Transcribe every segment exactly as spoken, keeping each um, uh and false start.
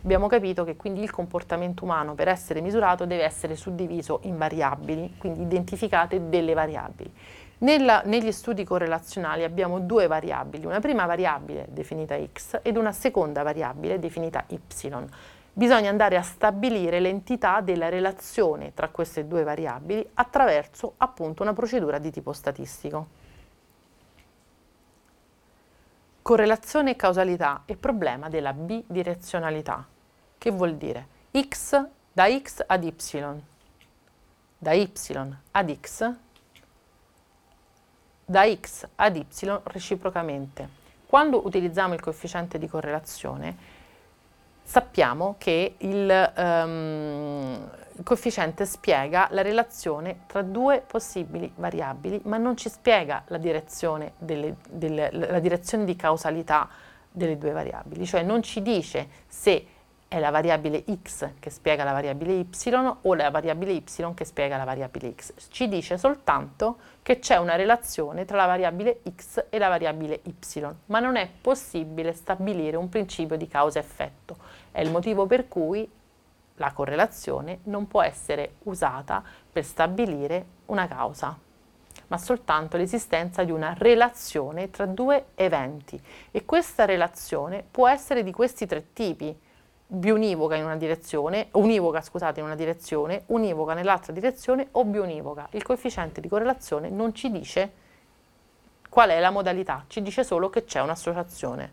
abbiamo capito che quindi il comportamento umano per essere misurato deve essere suddiviso in variabili, quindi identificate delle variabili. Nella, negli studi correlazionali abbiamo due variabili, una prima variabile definita x ed una seconda variabile definita y. Bisogna andare a stabilire l'entità della relazione tra queste due variabili attraverso appunto una procedura di tipo statistico. Correlazione e causalità e problema della bidirezionalità. Che vuol dire? X da x ad y, da y ad x, da x ad y reciprocamente. Quando utilizziamo il coefficiente di correlazione, sappiamo che il, um, il coefficiente spiega la relazione tra due possibili variabili, ma non ci spiega la direzione, delle, delle, la direzione di causalità delle due variabili, cioè non ci dice se è la variabile x che spiega la variabile y o la variabile y che spiega la variabile x. Ci dice soltanto che c'è una relazione tra la variabile x e la variabile y, ma non è possibile stabilire un principio di causa-effetto. È il motivo per cui la correlazione non può essere usata per stabilire una causa, ma soltanto l'esistenza di una relazione tra due eventi. E questa relazione può essere di questi tre tipi: biunivoca in una direzione, univoca scusate in una direzione, univoca nell'altra direzione o biunivoca. Il coefficiente di correlazione non ci dice qual è la modalità, ci dice solo che c'è un'associazione.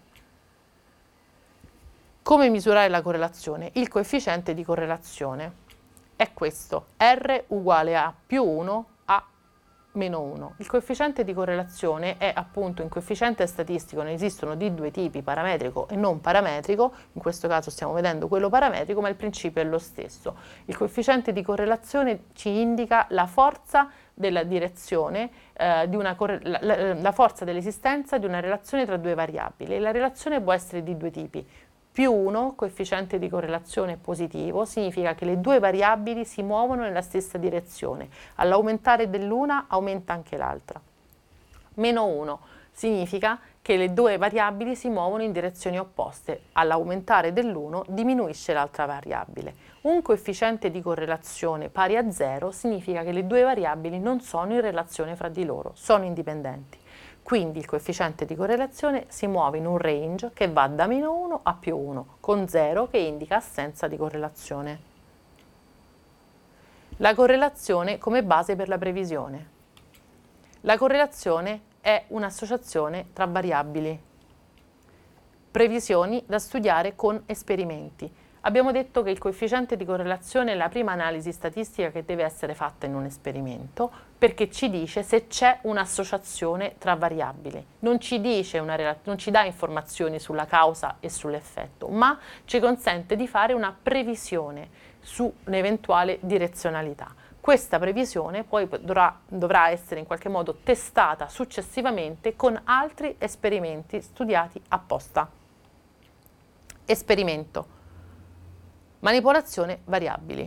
Come misurare la correlazione? Il coefficiente di correlazione è questo, R uguale a più uno a meno uno. Il coefficiente di correlazione è appunto un coefficiente statistico, ne esistono di due tipi, parametrico e non parametrico, in questo caso stiamo vedendo quello parametrico, ma il principio è lo stesso. Il coefficiente di correlazione ci indica la forza della direzione, eh, di una la, la, la forza dell'esistenza di una relazione tra due variabili. La relazione può essere di due tipi. Più uno, coefficiente di correlazione positivo, significa che le due variabili si muovono nella stessa direzione. All'aumentare dell'una aumenta anche l'altra. Meno uno significa che le due variabili si muovono in direzioni opposte. All'aumentare dell'uno diminuisce l'altra variabile. Un coefficiente di correlazione pari a zero significa che le due variabili non sono in relazione fra di loro, sono indipendenti. Quindi il coefficiente di correlazione si muove in un range che va da meno uno a più uno, con zero che indica assenza di correlazione. La correlazione come base per la previsione. La correlazione è un'associazione tra variabili. Previsioni da studiare con esperimenti. Abbiamo detto che il coefficiente di correlazione è la prima analisi statistica che deve essere fatta in un esperimento, perché ci dice se c'è un'associazione tra variabili. Non ci dice una non ci dà informazioni sulla causa e sull'effetto, ma ci consente di fare una previsione su un'eventuale direzionalità. Questa previsione poi dovrà, dovrà essere in qualche modo testata successivamente con altri esperimenti studiati apposta. Esperimento. Manipolazione variabili.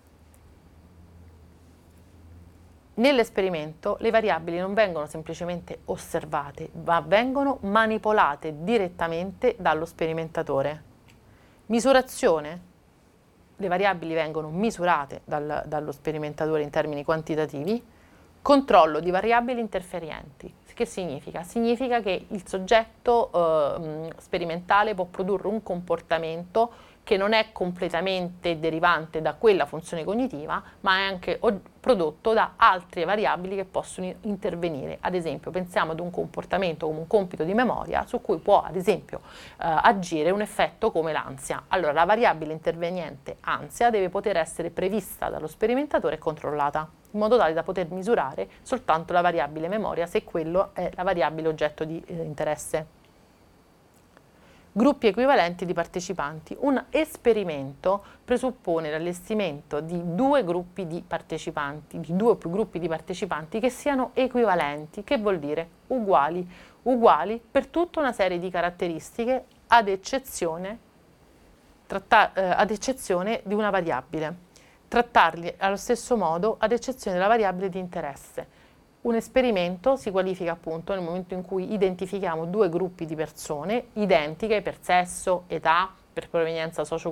Nell'esperimento le variabili non vengono semplicemente osservate, ma vengono manipolate direttamente dallo sperimentatore. Misurazione. Le variabili vengono misurate dal, dallo sperimentatore in termini quantitativi. Controllo di variabili interferienti. Che significa? Significa che il soggetto eh, sperimentale può produrre un comportamento che non è completamente derivante da quella funzione cognitiva, ma è anche prodotto da altre variabili che possono intervenire. Ad esempio, pensiamo ad un comportamento come un compito di memoria su cui può, ad esempio, eh, agire un effetto come l'ansia. Allora, la variabile interveniente ansia deve poter essere prevista dallo sperimentatore e controllata, in modo tale da poter misurare soltanto la variabile memoria se quello è la variabile oggetto di eh, interesse. Gruppi equivalenti di partecipanti. Un esperimento presuppone l'allestimento di due gruppi di partecipanti, di due o più gruppi di partecipanti che siano equivalenti, che vuol dire uguali, uguali per tutta una serie di caratteristiche ad eccezione, tratta, eh, ad eccezione di una variabile. Trattarli allo stesso modo ad eccezione della variabile di interesse. Un esperimento si qualifica appunto nel momento in cui identifichiamo due gruppi di persone identiche per sesso, età, per provenienza socio